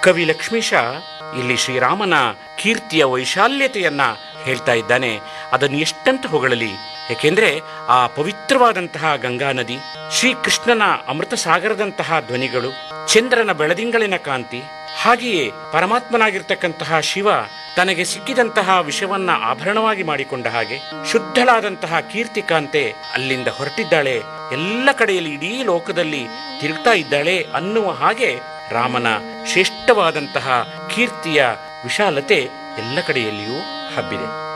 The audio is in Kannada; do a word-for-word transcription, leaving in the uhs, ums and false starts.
ಕವಿ ಲಕ್ಷ್ಮೀಶ ಇಲ್ಲಿ ಶ್ರೀರಾಮನ ಕೀರ್ತಿಯ ವೈಶಾಲ್ಯತೆಯನ್ನ ಹೇಳ್ತಾ ಇದ್ದಾನೆ. ಅದನ್ನು ಎಷ್ಟಂತ ಹೊಗಳಲಿ, ಏಕೆಂದ್ರೆ ಆ ಪವಿತ್ರವಾದಂತಹ ಗಂಗಾ ನದಿ, ಶ್ರೀಕೃಷ್ಣನ ಅಮೃತ ಸಾಗರದಂತಹ ಧ್ವನಿಗಳು, ಚಂದ್ರನ ಬೆಳದಿಂಗಳಿನ ಕಾಂತಿ, ಹಾಗೆಯೇ ಪರಮಾತ್ಮನಾಗಿರ್ತಕ್ಕಂತಹ ಶಿವ ತನಗೆ ಸಿಕ್ಕಿದಂತಹ ವಿಷವನ್ನ ಆಭರಣವಾಗಿ ಮಾಡಿಕೊಂಡ ಹಾಗೆ ಶುದ್ಧಳಾದಂತಹ ಕೀರ್ತಿಕಾಂತೆ ಅಲ್ಲಿಂದ ಹೊರಟಿದ್ದಾಳೆ, ಎಲ್ಲ ಕಡೆಯಲ್ಲಿ ಇಡೀ ಲೋಕದಲ್ಲಿ ತಿರುಗ್ತಾ ಇದ್ದಾಳೆ ಅನ್ನುವ ಹಾಗೆ ರಾಮನ ಶ್ರೇಷ್ಠವಾದಂತಹ ಕೀರ್ತಿಯ ವಿಶಾಲತೆ ಎಲ್ಲ ಕಡೆಯಲ್ಲಿಯೂ ಹಬ್ಬಿದೆ.